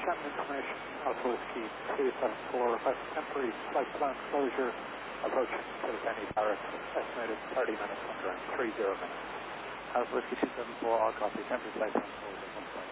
Shannon information, Alpha Whiskey 274, request temporary flight plan closure, approaching Kilkenny Barracks, estimated 30 minutes, underground 30 minutes. Alpha Whiskey 274, all copy, temporary flight plan closure, 1 point.